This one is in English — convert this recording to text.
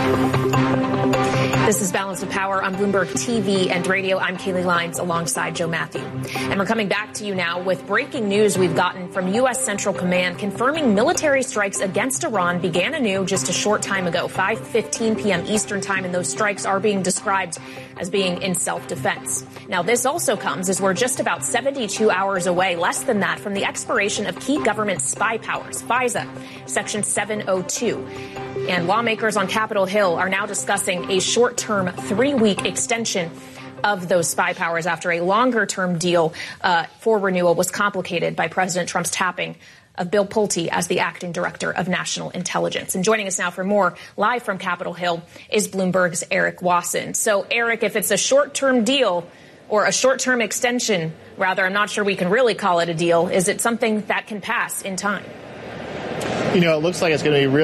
This is Balance of Power on Bloomberg TV and radio. I'm Kaylee Lines alongside Joe Matthew. And we're coming back to you now with breaking news we've gotten from U.S. Central Command confirming military strikes against Iran began anew just a short time ago, 5:15 p.m. Eastern time, and those strikes are being described as being in self-defense. Now, this also comes as we're just about 72 hours away, less than that, from the expiration of key government spy powers, FISA, Section 702. And lawmakers on Capitol Hill are now discussing a short-term 3-week extension of those spy powers after a longer-term deal for renewal was complicated by President Trump's tapping of Bill Pulte as the acting director of national intelligence. And joining us now for more live from Capitol Hill is Bloomberg's Eric Wasson. So, Eric, if it's a short-term deal or a short-term extension, rather, I'm not sure we can really call it a deal. Is it something that can pass in time? You know, it looks like it's going to be really